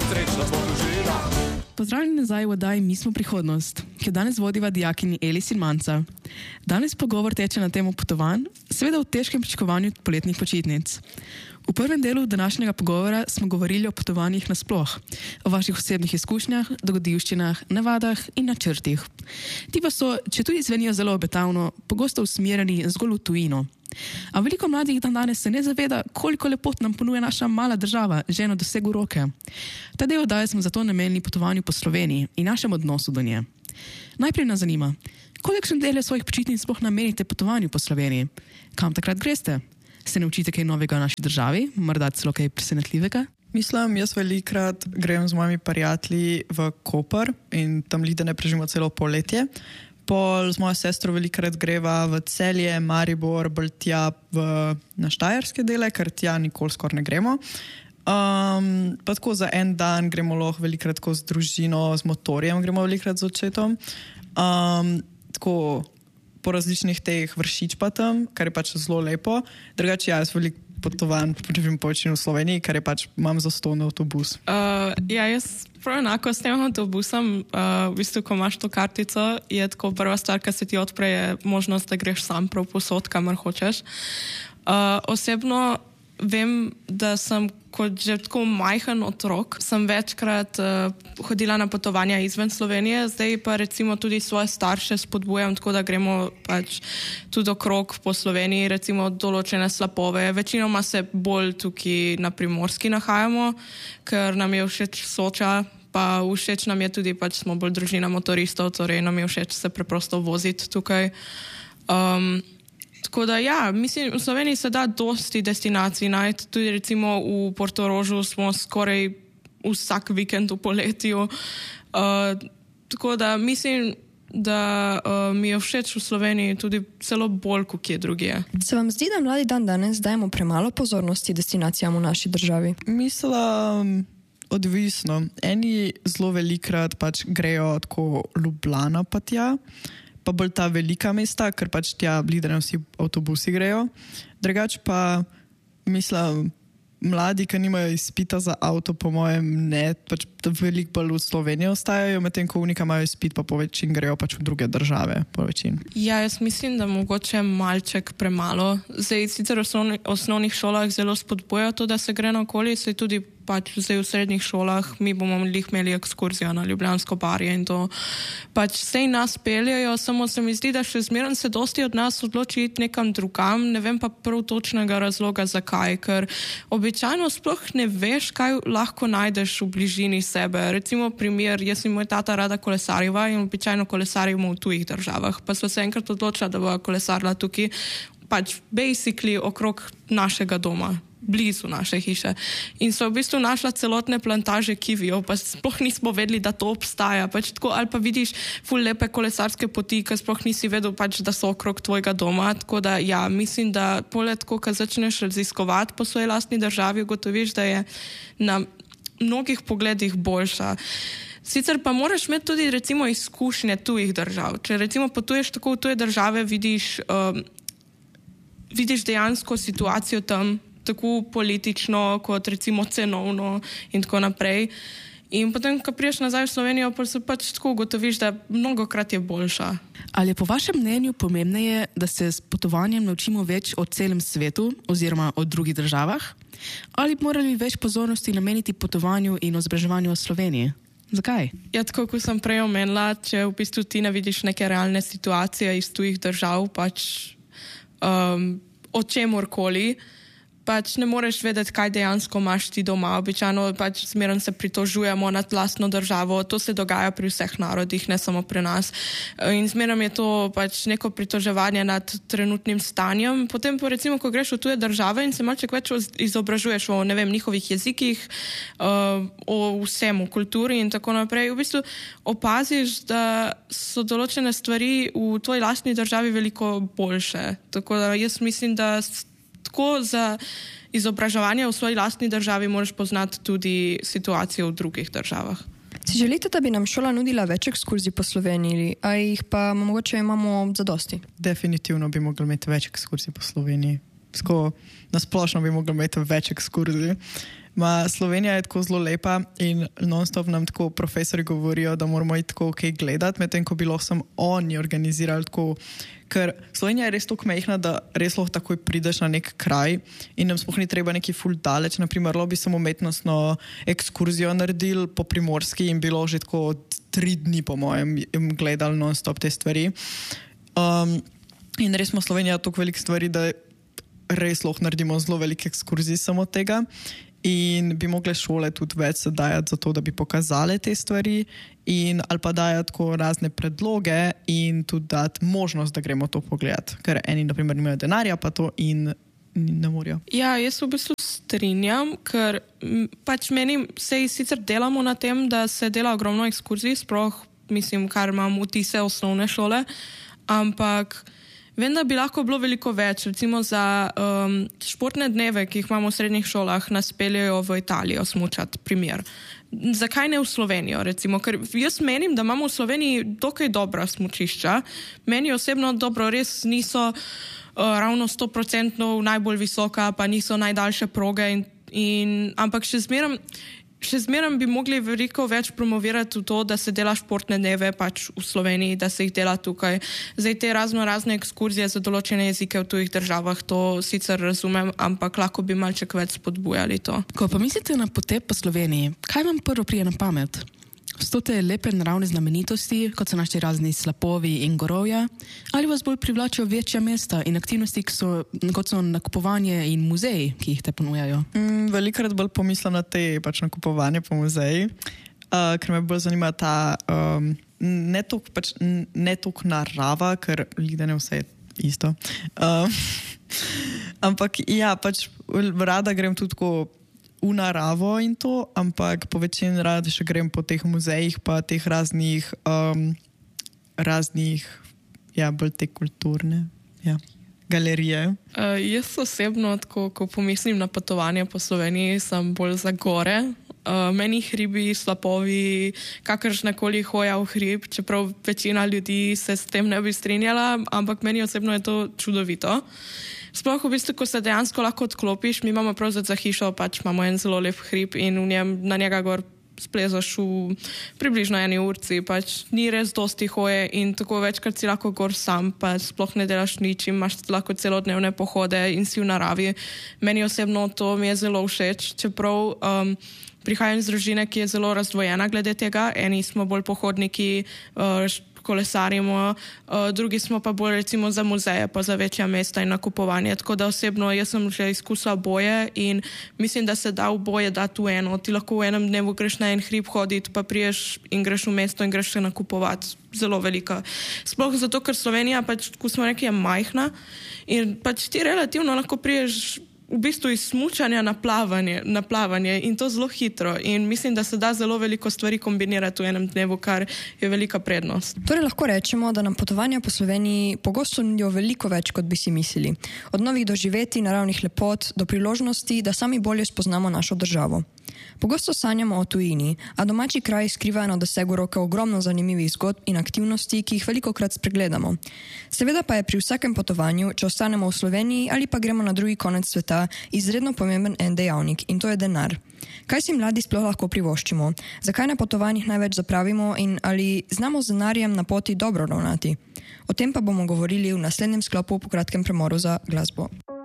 Srečno smo družina. Pozdravljeni nazaj v oddaji Mi smo prihodnost, ki jo danes vodiva dijakinji Elis in Manca. Danes pogovor teče na temo potovanj, seveda v težkem pričakovanju poletnih počitnic. V prvem delu današnjega pogovora smo govorili o potovanjih nasploh, o vaših osebnih izkušnjah, dogodivščinah, navadah in načrtih. Ti pa so, če tudi zvenijo zelo obetavno, pogosto usmerjeni zgolj v tujino. A veliko mladih dan danes se ne zaveda, koliko lepot nam ponuja naša mala država, že na dosegu roke. Ta del oddaje smo zato namenili potovanju po Sloveniji in našem odnosu do nje. Najprej nas zanima, kolikšen del svojih počitnic sploh namenite potovanju po Sloveniji? Kam takrat greste? Se naučite kaj novega v naši državi, morda celo kaj presenetljivega? Mislim, jaz velikrat grem z mojimi prijatelji v Koper in tam lidene preživimo celo poletje. Pol z mojo sestro velikrat greva v Celje, Maribor, bolj tja na štajerske dele, ker tja nikoli skoraj ne gremo. Pa tako za en dan gremo lahko velikrat z družino, z motorjem gremo velikrat z očetom. Tako po različnih teh Vršič pa tam, kar je pač zelo lepo. Drugače jaz veliko potovanj počivim po večini v Sloveniji, kar je pač imam zastonj avtobus. Jaz prav enako s tem avtobusom, v bistvu, ko imaš to kartico, je tako prva stvar, ki se ti odpre, je možnost, da greš sam prav posod, kamor hočeš. Osebno vem, da sem kot že tako majhen otrok, sem večkrat hodila na potovanja izven Slovenije, zdaj pa recimo tudi svoje starše spodbujam, tako da gremo pač tudi okrog po Sloveniji, recimo določene slapove. Večinoma se bolj tukaj na Primorski nahajamo, ker nam je všeč Soča, pa všeč nam je tudi, pač smo bolj družina motoristov, torej nam je všeč se preprosto voziti tukaj. Tako da ja, mislim, v Sloveniji se da dosti destinacij najti, tudi recimo v Portorožu smo skoraj vsak vikend v poletju. Tako da mislim, da mi je všeč v Sloveniji tudi celo bolj, kot je drugje. Se vam zdi, da mladi dan danes dajemo premalo pozornosti destinacijam v naši državi? Mislim, odvisno. Eni zelo velikrat pač grejo tako Ljubljana pa tja, pa bolj ta velika mesta, ker pač tja lidene vsi avtobusi grejo. Drugač pa, mislim, mladi, ki nimajo izpita za avto, po mojem ne, pač veliko bolj v Sloveniji ostajajo, medtem ko unika imajo izpit, pa po večini grejo pač v druge države, po večini. Ja, jaz mislim, da mogoče malček premalo. Zdaj, sicer v osnovnih šolah zelo spodbuja to, da se gre naokoli, se tudi pač zdaj v srednjih šolah, mi bomo imeli ekskurzijo na Ljubljansko barje in to pač sej nas peljajo, samo se mi zdi, da še zmeraj se dosti od nas odloči iti nekam drugam, ne vem pa prav točnega razloga zakaj, ker običajno sploh ne veš, kaj lahko najdeš v bližini sebe. Recimo primer, jaz in moj tata rada kolesariva in običajno kolesarimo v tujih državah, pa sva se enkrat odločila, da bova kolesarila tukaj, pač basically okrog našega doma, blizu naše hiše. In so v bistvu našla celotne plantaže kivijev, pa sploh nismo vedeli, da to obstaja. Pač tako, ali pa vidiš ful lepe kolesarske poti, ki sploh nisi vedel, pač, da so okrog tvojega doma. Tako da ja, mislim, da poleg tako, ko začneš raziskovati po svoji lastni državi, ugotoviš, da je na mnogih pogledih boljša. Sicer pa moraš imeti tudi recimo izkušnje tujih držav. Če recimo potuješ tako v tuje države, vidiš dejansko situacijo tam, tako politično, kot recimo cenovno in tako naprej. In potem, ko priješ nazaj v Slovenijo, pa se pač tako ugotoviš, da mnogokrat je boljša. Ali je po vašem mnenju pomembneje, da se s potovanjem naučimo več o celem svetu oziroma o drugih državah? Ali bi morali več pozornosti nameniti potovanju in izobraževanju v Sloveniji? Zakaj? Ja, tako kot sem prej omenila, če v bistvu ti ne vidiš neke realne situacije iz tujih držav, pač o čemorkoli, pač ne moreš vedeti, kaj dejansko imaš ti doma. Običajno pač zmeraj se pritožujemo nad lastno državo. To se dogaja pri vseh narodih, ne samo pri nas. In zmeraj je to pač neko pritoževanje nad trenutnim stanjem. Potem pa recimo, ko greš v tuje države in se malček več izobražuješ o, ne vem, njihovih jezikih, o vsem, o kulturi in tako naprej. V bistvu opaziš, da so določene stvari v tvoji lastni državi veliko boljše. Tako da jaz mislim, da tako za izobraževanje v svoji lastni državi moraš poznati tudi situacijo v drugih državah. Si želite, da bi nam šola nudila več ekskurzij po Sloveniji, a jih pa mogoče imamo zadosti? Definitivno bi mogli imeti več ekskurzij po Sloveniji. nasplošno bi mogli imeti več ekskurzij. Slovenija je tako zelo lepa in non-stop nam tako profesori govorijo, da moramo iti tako kaj gledati, medtem ko bi lahko oni organizirali tako, ker Slovenija je res tako majhna, da res lahko takoj prideš na nek kraj in nam sploh ni treba neki ful daleč, naprimer, bi samo umetnostno ekskurzijo naredili po Primorski in bilo že tako 3 dni po mojem gledali non-stop te stvari. In res smo Slovenija toliko velik stvari, da res lahko naredimo zelo velike ekskurzije samo tega. In bi mogle šole tudi več se dajati za to, da bi pokazale te stvari ali pa dajati tako razne predloge in tudi dati možnost, da gremo to pogledati. Ker eni, na primer, nimajo denarja pa to in ne morajo. Ja, jaz v bistvu strinjam, ker pač meni sicer delamo na tem, da se dela ogromno ekskurzij, sploh mislim, kar imam vtise osnovne šole, ampak vem, da bi lahko bilo veliko več, recimo za športne dneve, ki jih imamo v srednjih šolah, nas peljejo v Italijo smučati, primer. Zakaj ne v Slovenijo, recimo? Ker jaz menim, da imamo v Sloveniji dokaj dobra smučišča. Meni osebno dobro res niso ravno 100% najbolj visoka, pa niso najdaljše proge, ampak še zmeraj bi mogli veliko več promovirati v to, da se dela športne dneve pač v Sloveniji, da se jih dela tukaj. Zdaj te razne ekskurzije za določene jezike v tujih državah, to sicer razumem, ampak lahko bi malček več spodbujali to. Ko pa mislite na potep po Sloveniji, kaj vam prvo prije na pamet? So te lepe naravne znamenitosti, kot so naši razni slapovi in gorovja, ali vas bolj privlačijo večja mesta in aktivnosti, kot so nakupovanje in muzeji, ki jih te ponujajo? Velikokrat bolj pomislim na te pač nakupovanje po muzeji, ker me bolj zanima ta ne toliko narava, ker ne vse je isto. Ampak ja, pač rada grem tudi tako v naravo in to, ampak po večini rada še grem po teh muzejih pa teh raznih bolj te kulturne galerije. Jaz osebno, ko pomislim na potovanje po Sloveniji, sem bolj za gore. Meni hribi, slapovi, kakršnakoli hoja v hrib, čeprav večina ljudi se s tem ne bi strinjala, ampak meni osebno je to čudovito. Sploh v bistvu, ko se dejansko lahko odklopiš, mi imamo pravzaprav za hišo, pač imamo en zelo lep hrib in na njega gor splezaš v približno 1 urci, pač ni res dosti hoje in tako večkrat si lahko gor sam, pa sploh ne delaš nič in imaš lahko celodnevne pohode in si v naravi. Meni osebno to mi je zelo všeč, čeprav prihajam iz družine, ki je zelo razdvojena glede tega. Eni smo bolj pohodniki, kolesarimo, drugi smo pa bolj recimo za muzeje, pa za večja mesta in nakupovanje. Tako da osebno jaz sem že izkusila boje in mislim, da se da v boje dati v eno. Ti lahko v enem dnevu greš na en hrib hoditi, pa priješ in greš v mesto in greš se nakupovati. Zelo velika. Sploh zato, ker Slovenija, pač, ko smo rekli, je majhna in pač ti relativno lahko priješ v bistvu iz smučanja na plavanje in to zelo hitro in mislim, da se da zelo veliko stvari kombinirati v enem dnevu, kar je velika prednost. Torej lahko rečemo, da nam potovanja po Sloveniji pogosto nudijo veliko več, kot bi si mislili. Od novih doživetij, naravnih lepot do priložnosti, da sami bolje spoznamo našo državo. Pogosto sanjamo o tujini, a domači kraji skrivajo na dosegu roke ogromno zanimivih zgodb in aktivnosti, ki jih velikokrat spregledamo. Seveda pa je pri vsakem potovanju, če ostanemo v Sloveniji ali pa gremo na drugi konec sveta, izredno pomemben en dejavnik in to je denar. Kaj si mladi sploh lahko privoščimo? Zakaj na potovanjih največ zapravimo in ali znamo z denarjem na poti dobro ravnati? O tem pa bomo govorili v naslednjem sklopu po kratkem premoru za glasbo.